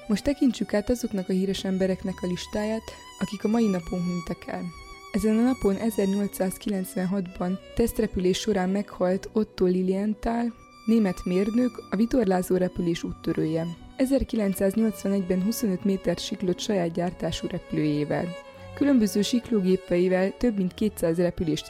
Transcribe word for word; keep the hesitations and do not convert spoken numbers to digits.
Most tekintsük át azoknak a híres embereknek a listáját, akik a mai napon hunytak el. Ezen a napon ezernyolcszázkilencvenhatban tesztrepülés során meghalt Otto Lilienthal, német mérnök, a vitorlázó repülés úttörője. ezerkilencszáznyolcvanegyben huszonöt métert siklott saját gyártású repülőjével. Különböző siklógépeivel több mint kétszáz repülést